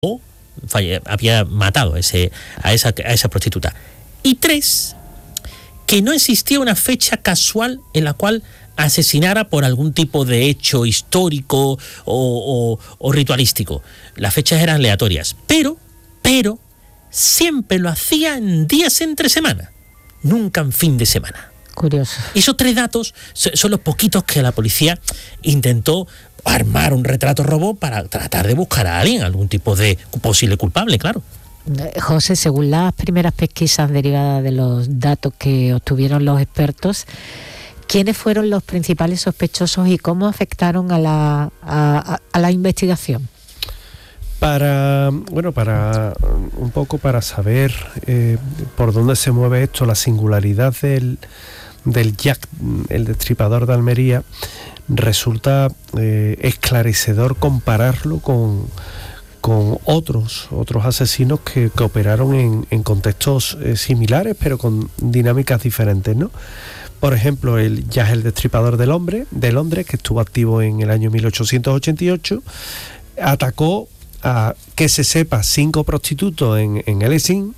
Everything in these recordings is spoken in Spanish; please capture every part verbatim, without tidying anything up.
o falle, había matado a, ese, a, esa, a esa prostituta. Y tres, que no existía una fecha casual en la cual asesinara por algún tipo de hecho histórico o, o, o ritualístico. Las fechas eran aleatorias, pero, pero, siempre lo hacía en días entre semana, nunca en fin de semana. Curioso. Esos tres datos son los poquitos que la policía intentó armar un retrato robot para tratar de buscar a alguien, algún tipo de posible culpable, claro. José, según las primeras pesquisas derivadas de los datos que obtuvieron los expertos, ¿quiénes fueron los principales sospechosos y cómo afectaron a la, a, a la investigación? Para, bueno, para un poco para saber eh, por dónde se mueve esto, la singularidad del, del Jack, el destripador de Almería, resulta eh, esclarecedor compararlo con, con otros, otros asesinos que, que operaron en, en contextos eh, similares, pero con dinámicas diferentes, ¿no? Por ejemplo, el Jack el destripador del hombre, de Londres, que estuvo activo en el año mil ochocientos ochenta y ocho, atacó a, que se sepa, cinco prostitutos en, en Helsing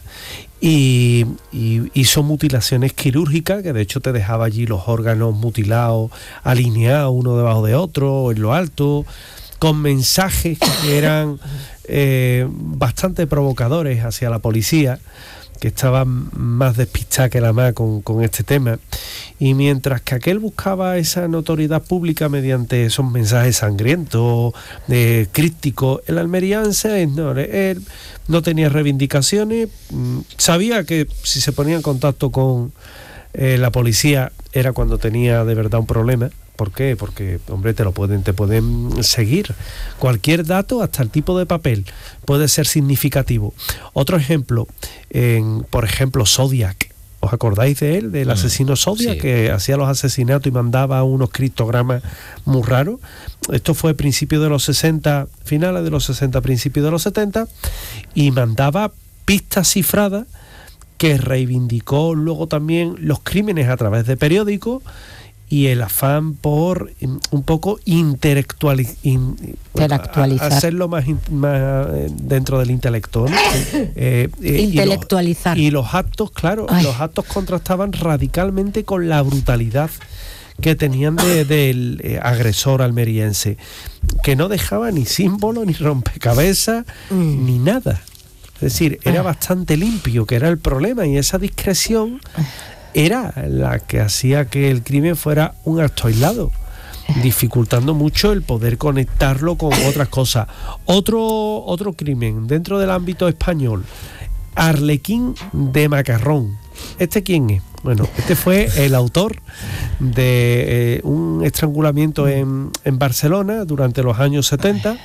y, y hizo mutilaciones quirúrgicas, que de hecho te dejaba allí los órganos mutilados, alineados uno debajo de otro, en lo alto, con mensajes que eran eh, bastante provocadores hacia la policía, que estaba más despistada que la más con, con este tema. Y mientras que aquel buscaba esa notoriedad pública mediante esos mensajes sangrientos, eh, crípticos, el almeriense no, él no tenía reivindicaciones, sabía que si se ponía en contacto con eh, la policía era cuando tenía de verdad un problema. ¿Por qué? Porque, hombre, te lo pueden, te pueden seguir. Cualquier dato, hasta el tipo de papel, puede ser significativo. Otro ejemplo, en, por ejemplo, Zodiac. ¿Os acordáis de él, del asesino Zodiac, sí, que hacía los asesinatos y mandaba unos criptogramas muy raros? Esto fue a principios de los sesenta, finales de los sesenta, principios de los setenta, y mandaba pistas cifradas que reivindicó luego también los crímenes a través de periódicos y el afán por un poco intelectualiz- in, intelectualizar, hacerlo más, in, más dentro del intelecto, ¿no? eh, eh, intelectualizar. Y los, y los actos, claro, Ay. los actos contrastaban radicalmente con la brutalidad que tenían de, del eh, agresor almeriense, que no dejaba ni símbolo, ni rompecabezas, mm. ni nada. Es decir, era ah. bastante limpio, que era el problema, y esa discreción era la que hacía que el crimen fuera un acto aislado, dificultando mucho el poder conectarlo con otras cosas. Otro, otro crimen dentro del ámbito español, Arlequín de Macarrón. ¿Este quién es? Bueno, este fue el autor de eh, un estrangulamiento en, en Barcelona durante los años setenta,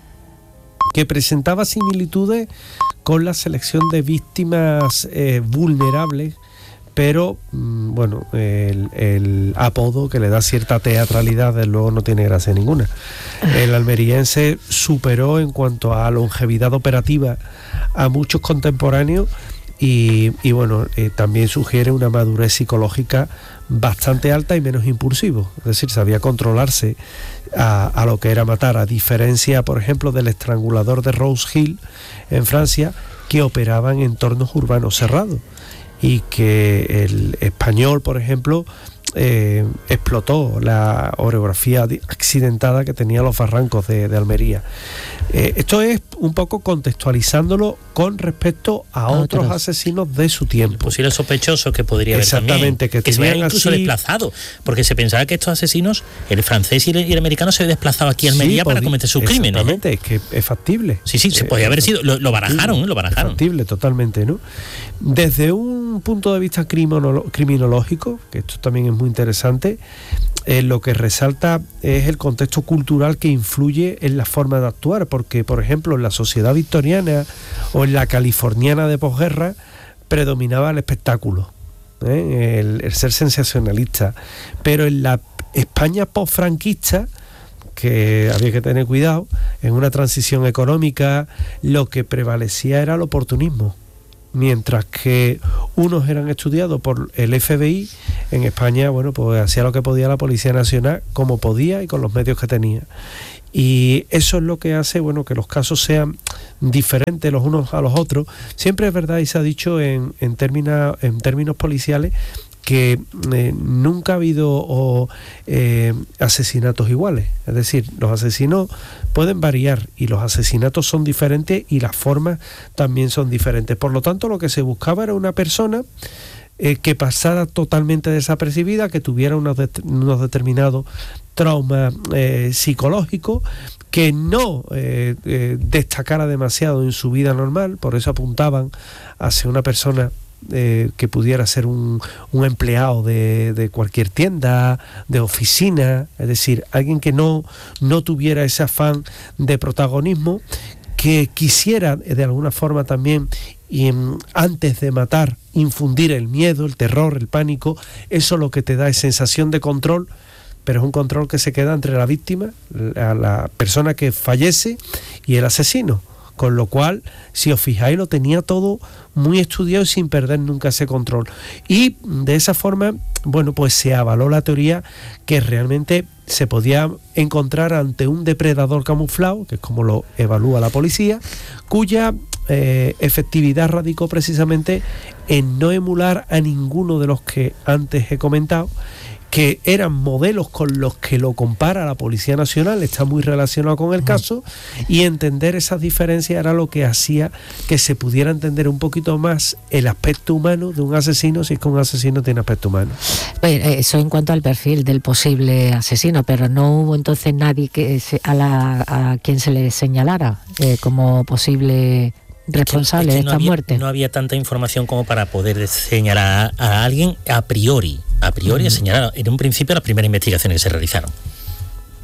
que presentaba similitudes con la selección de víctimas eh, vulnerables, pero bueno, el, el apodo que le da cierta teatralidad, desde luego no tiene gracia ninguna. El almeriense superó en cuanto a longevidad operativa a muchos contemporáneos y, y bueno, eh, también sugiere una madurez psicológica bastante alta y menos impulsivo. Es decir, sabía controlarse a, a lo que era matar, a diferencia, por ejemplo, del estrangulador de Rose Hill en Francia, que operaba en entornos urbanos cerrados, y que el español, por ejemplo, eh, explotó la orografía accidentada que tenía los barrancos de, de Almería. Eh, esto es un poco contextualizándolo con respecto a otros, otros asesinos de su tiempo. Posibles sospechosos que podría haber Exactamente, también, que, que se habían incluso así desplazado, porque se pensaba que estos asesinos, el francés y el, y el americano, se habían desplazado aquí a Almería sí, para podí, cometer sus crímenes. Exactamente, es que es factible. Sí, sí, se eh, podía haber sido, lo, lo barajaron, ¿eh? lo barajaron. Es factible, totalmente, ¿no? Desde un punto de vista criminolo- criminológico, que esto también es muy interesante, eh, lo que resalta es el contexto cultural que influye en la forma de actuar, porque, por ejemplo, en la sociedad victoriana o en la californiana de posguerra predominaba el espectáculo, ¿eh? el, el ser sensacionalista, pero en la España postfranquista, que había que tener cuidado, en una transición económica, lo que prevalecía era el oportunismo. Mientras que unos eran estudiados por el F B I, en España, bueno, pues hacía lo que podía la Policía Nacional, como podía y con los medios que tenía. Y eso es lo que hace, bueno, que los casos sean diferentes los unos a los otros. Siempre es verdad, y se ha dicho en, en, términos, en términos policiales, que eh, nunca ha habido o, eh, asesinatos iguales. Es decir, los asesinos pueden variar y los asesinatos son diferentes y las formas también son diferentes. Por lo tanto, lo que se buscaba era una persona eh, que pasara totalmente desapercibida, que tuviera unos, de, unos determinados traumas eh, psicológicos, que no eh, eh, destacara demasiado en su vida normal. Por eso apuntaban hacia una persona Eh, que pudiera ser un, un empleado de, de cualquier tienda, de oficina, es decir, alguien que no, no tuviera ese afán de protagonismo, que quisiera de alguna forma también, y, um, antes de matar, infundir el miedo, el terror, el pánico. Eso lo que te da es sensación de control, pero es un control que se queda entre la víctima, la, la persona que fallece, y el asesino. Con lo cual, si os fijáis, lo tenía todo muy estudiado y sin perder nunca ese control. Y de esa forma, bueno, pues se avaló la teoría que realmente se podía encontrar ante un depredador camuflado, que es como lo evalúa la policía, cuya eh, efectividad radicó precisamente en no emular a ninguno de los que antes he comentado, que eran modelos con los que lo compara la Policía Nacional, está muy relacionado con el caso, y entender esas diferencias era lo que hacía que se pudiera entender un poquito más el aspecto humano de un asesino, si es que un asesino tiene aspecto humano. Bueno, eso en cuanto al perfil del posible asesino, pero no hubo entonces nadie que se, a, la, a quien se le señalara eh, como posible responsable es que, es que de no esta había, muerte. No había tanta información como para poder señalar a, a alguien a priori. A priori, mm. señalar en un principio las primeras investigaciones que se realizaron.